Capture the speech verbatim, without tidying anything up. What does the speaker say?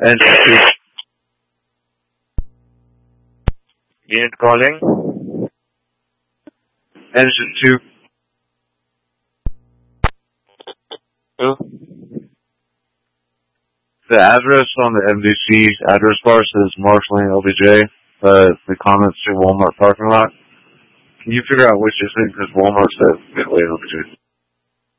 Engine two. Unit calling. Engine two. Who? The address on the M D C address bar says Marshall Lane L B J, but the comments to Walmart parking lot. Can you figure out which is it? Because Walmart says Midway L B J.